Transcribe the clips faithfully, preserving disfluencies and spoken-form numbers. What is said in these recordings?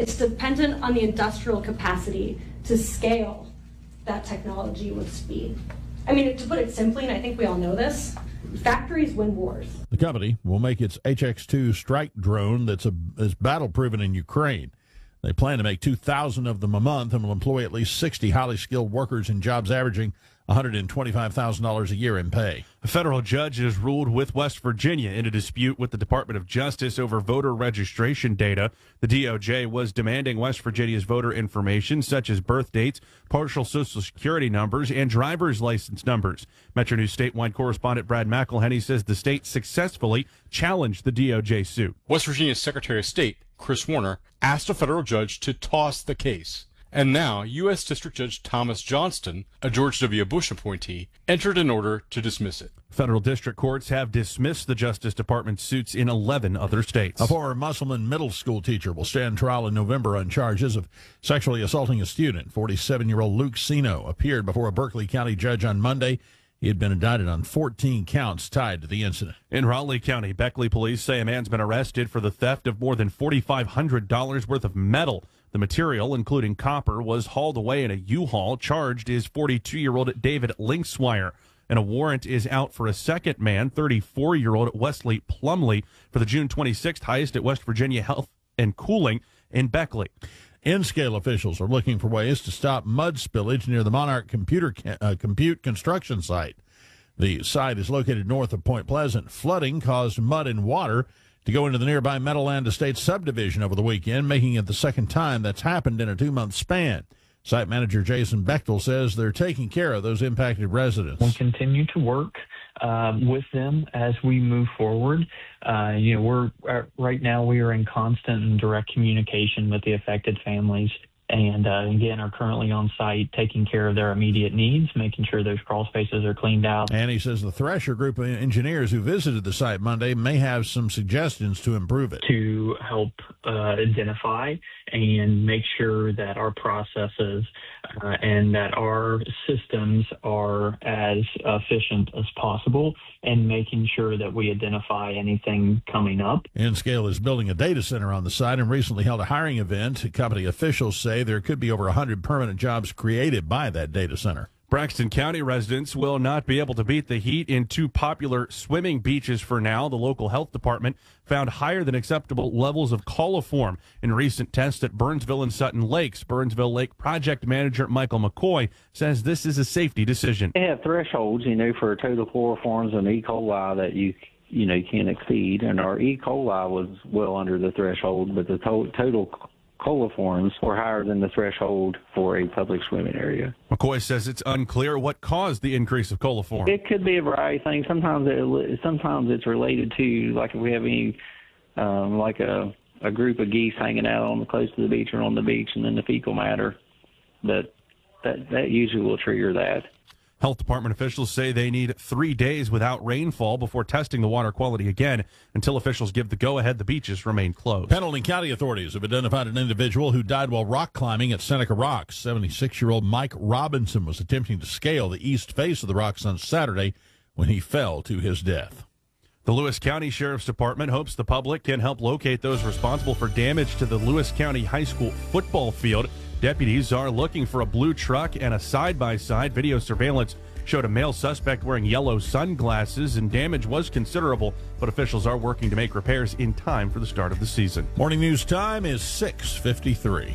It's dependent on the industrial capacity to scale that technology with speed. I mean, to put it simply, and I think we all know this, factories win wars. The company will make its H X two strike drone that's, a, that's battle-proven in Ukraine. They plan to make two thousand of them a month and will employ at least sixty highly skilled workers in jobs averaging one hundred twenty-five thousand dollars a year in pay. A federal judge has ruled with West Virginia in a dispute with the Department of Justice over voter registration data. The D O J was demanding West Virginia's voter information, such as birth dates, partial Social Security numbers, and driver's license numbers. Metro News statewide correspondent Brad McElhenney says the state successfully challenged the D O J suit. West Virginia's Secretary of State, Chris Warner, asked a federal judge to toss the case. And now, U S. District Judge Thomas Johnston, a George W. Bush appointee, entered an order to dismiss it. Federal district courts have dismissed the Justice Department suits in eleven other states. A former Musselman middle school teacher will stand trial in November on charges of sexually assaulting a student. forty-seven-year-old Luke Sino appeared before a Berkeley County judge on Monday. He had been indicted on fourteen counts tied to the incident. In Raleigh County, Beckley police say a man's been arrested for the theft of more than four thousand five hundred dollars worth of metal. The material, including copper, was hauled away in a U-Haul. Charged is forty-two-year-old David Linkswire. And a warrant is out for a second man, thirty-four-year-old Wesley Plumley, for the June twenty-sixth heist at West Virginia Health and Cooling in Beckley. N-Scale officials are looking for ways to stop mud spillage near the Monarch Computer uh, Compute construction site. The site is located north of Point Pleasant. Flooding caused mud and water to go into the nearby Meadowland Estates subdivision over the weekend, making it the second time that's happened in a two-month span. Site manager Jason Bechtel says they're taking care of those impacted residents. We'll continue to work uh, with them as we move forward. Uh, you know, we're uh, right now we are in constant and direct communication with the affected families, and uh, again are currently on site taking care of their immediate needs, making sure those crawl spaces are cleaned out. And he says the Thresher group of engineers who visited the site Monday may have some suggestions to improve it. To help uh, identify and make sure that our processes uh, and that our systems are as efficient as possible, and making sure that we identify anything coming up. N-Scale is building a data center on the site and recently held a hiring event. Company officials say there could be over one hundred permanent jobs created by that data center. Braxton County residents will not be able to beat the heat in two popular swimming beaches for now. The local health department found higher than acceptable levels of coliform in recent tests at Burnsville and Sutton Lakes. Burnsville Lake project manager Michael McCoy says this is a safety decision. They have thresholds, you know, for total chloroforms and E. coli that you you know can't exceed, and our E. coli was well under the threshold, but the to- total coliforms were higher than the threshold for a public swimming area. McCoy says it's unclear what caused the increase of coliform. It could be a variety of things. Sometimes it, sometimes it's related to, like if we have any, um, like a, a group of geese hanging out on the close to the beach or on the beach, and then the fecal matter, but that that usually will trigger that. Health department officials say they need three days without rainfall before testing the water quality again. Until officials give the go-ahead, the beaches remain closed. Pendleton County authorities have identified an individual who died while rock climbing at Seneca Rocks. seventy-six-year-old Mike Robinson was attempting to scale the east face of the rocks on Saturday when he fell to his death. The Lewis County Sheriff's Department hopes the public can help locate those responsible for damage to the Lewis County High School football field. Deputies are looking for a blue truck and a side-by-side. Video surveillance showed a male suspect wearing yellow sunglasses, and damage was considerable, but officials are working to make repairs in time for the start of the season. Morning news time is six fifty-three.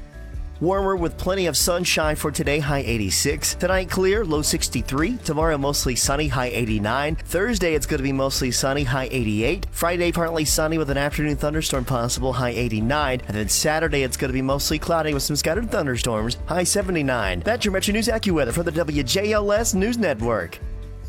Warmer with plenty of sunshine for today, high eighty-six. Tonight clear, low sixty-three. Tomorrow mostly sunny, high eighty-nine. Thursday it's going to be mostly sunny, high eighty-eight. Friday partly sunny with an afternoon thunderstorm possible, high eighty-nine. And then Saturday it's going to be mostly cloudy with some scattered thunderstorms, high seventy-nine. That's your Metro News AccuWeather from the W J L S News Network.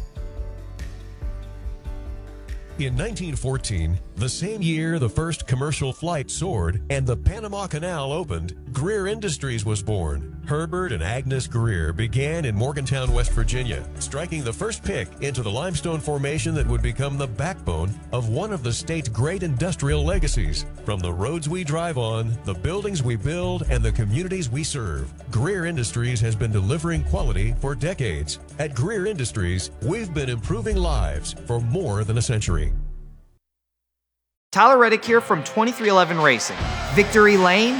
In nineteen fourteen, the same year the first commercial flight soared and the Panama Canal opened, Greer Industries was born. Herbert and Agnes Greer began in Morgantown, West Virginia, striking the first pick into the limestone formation that would become the backbone of one of the state's great industrial legacies. From the roads we drive on, the buildings we build, and the communities we serve, Greer Industries has been delivering quality for decades. At Greer Industries, we've been improving lives for more than a century. Tyler Reddick here from twenty-three eleven Racing. Victory Lane,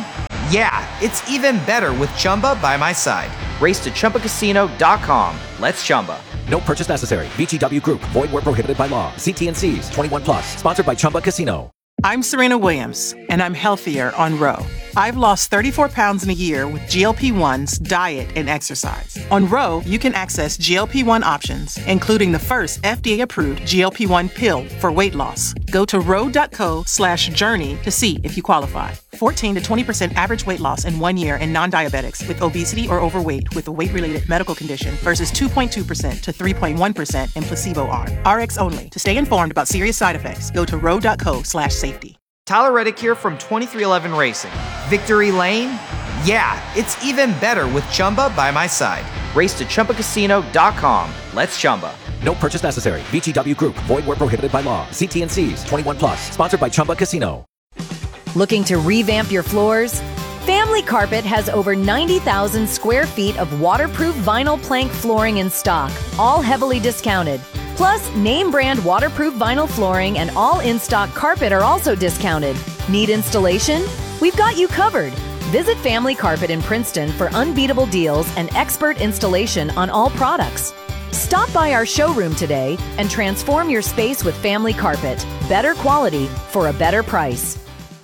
Yeah, it's even better with Chumba by my side. Race to Chumba Casino dot com. Let's Chumba. No purchase necessary. V G W Group. Void where prohibited by law. See T and C's. twenty-one plus. Sponsored by Chumba Casino. I'm Serena Williams, and I'm healthier on Ro. I've lost thirty-four pounds in a year with G L P ones, diet, and exercise. On Ro, you can access G L P one options, including the first F D A-approved G L P one pill for weight loss. Go to ro.co slash journey to see if you qualify. fourteen to twenty percent average weight loss in one year in non-diabetics with obesity or overweight with a weight-related medical condition versus two point two percent to three point one percent in placebo arm. R X only. To stay informed about serious side effects, go to ro.co slash safety. Tyler Reddick here from twenty-three eleven Racing. Victory Lane? Yeah, it's even better with Chumba by my side. Race to Chumba Casino dot com. Let's Chumba. No purchase necessary. V G W Group. Void where prohibited by law. See T and C's. twenty-one plus. Sponsored by Chumba Casino. Looking to revamp your floors? Family Carpet has over ninety thousand square feet of waterproof vinyl plank flooring in stock, all heavily discounted. Plus, name brand waterproof vinyl flooring and all in-stock carpet are also discounted. Need installation? We've got you covered. Visit Family Carpet in Princeton for unbeatable deals and expert installation on all products. Stop by our showroom today and transform your space with Family Carpet. Better quality for a better price.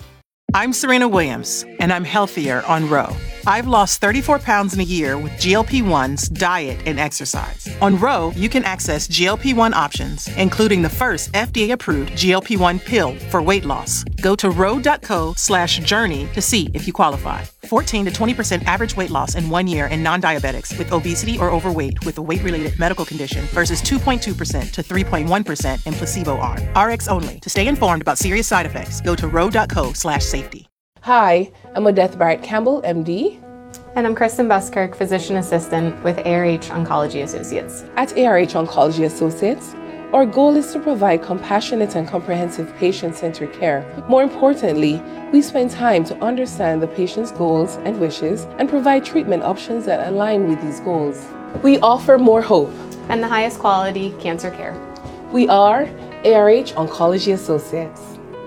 I'm Serena Williams, and I'm healthier on Ro. I've lost thirty-four pounds in a year with G L P ones, diet, and exercise. On Ro, you can access G L P one options, including the first F D A-approved G L P one pill for weight loss. Go to ro.co slash journey to see if you qualify. fourteen to twenty percent average weight loss in one year in non-diabetics with obesity or overweight with a weight-related medical condition versus two point two percent to three point one percent in placebo arm. R X only. To stay informed about serious side effects, go to ro.co slash safety. Hi, I'm Odette Barrett Campbell, M D. And I'm Kristen Buskirk, Physician Assistant with A R H Oncology Associates. At A R H Oncology Associates, our goal is to provide compassionate and comprehensive patient-centered care. More importantly, we spend time to understand the patient's goals and wishes and provide treatment options that align with these goals. We offer more hope and the highest quality cancer care. We are A R H Oncology Associates.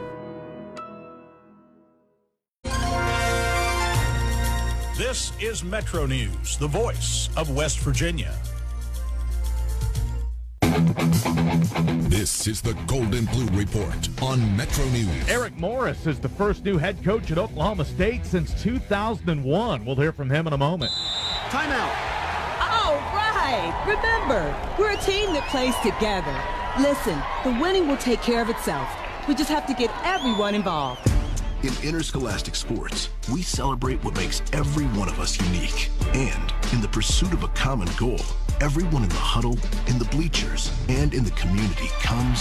This is Metro News, the voice of West Virginia. This is the Golden Blue Report on Metro News. Eric Morris is the first new head coach at Oklahoma State since two thousand one. We'll hear from him in a moment. Timeout. All right. Remember, we're a team that plays together. Listen, the winning will take care of itself. We just have to get everyone involved. In interscholastic sports, we celebrate what makes every one of us unique. And in the pursuit of a common goal, everyone in the huddle, in the bleachers, and in the community comes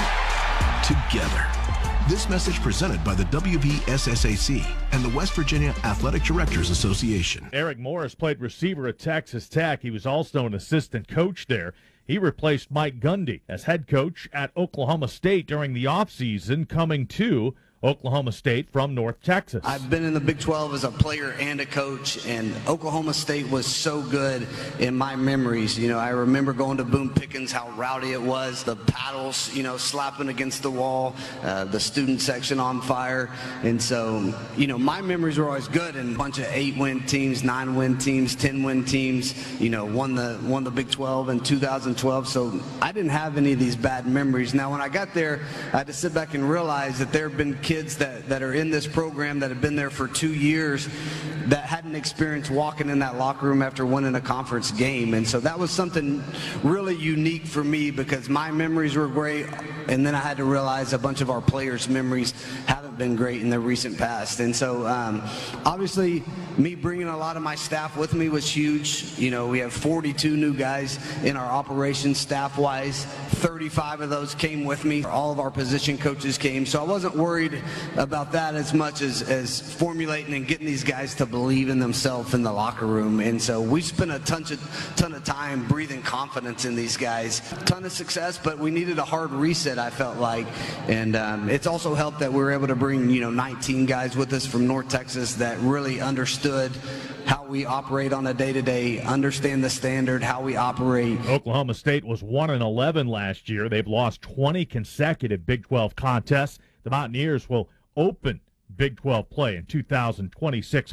together. This message presented by the W V S S A C and the West Virginia Athletic Directors Association. Eric Morris played receiver at Texas Tech. He was also an assistant coach there. He replaced Mike Gundy as head coach at Oklahoma State during the offseason, coming to Oklahoma State from North Texas. I've been in the Big twelve as a player and a coach, and Oklahoma State was so good in my memories. You know, I remember going to Boone Pickens, how rowdy it was, the paddles, you know, slapping against the wall, uh, the student section on fire. And so, you know, my memories were always good, and a bunch of eight-win teams, nine-win teams, ten-win teams, you know, won the, won the Big twelve in two thousand twelve. So I didn't have any of these bad memories. Now, when I got there, I had to sit back and realize that there have been kids that, that are in this program that have been there for two years that hadn't experienced walking in that locker room after winning a conference game. And so that was something really unique for me because my memories were great, and then I had to realize a bunch of our players' memories haven't been great in the recent past. And so um, obviously me bringing a lot of my staff with me was huge. You know, we have forty-two new guys in our operations staff-wise. thirty-five of those came with me. All of our position coaches came. So I wasn't worried about that as much as, as formulating and getting these guys to believe in themselves in the locker room. And so we spent a ton of, ton of time breathing confidence in these guys. Ton of success, but we needed a hard reset, I felt like. And um, it's also helped that we were able to bring, you know, nineteen guys with us from North Texas that really understood how we operate on a day-to-day, understand the standard, how we operate. Oklahoma State was one and eleven last year. They've lost twenty consecutive Big twelve contests. The Mountaineers will open Big twelve play in two thousand twenty-six.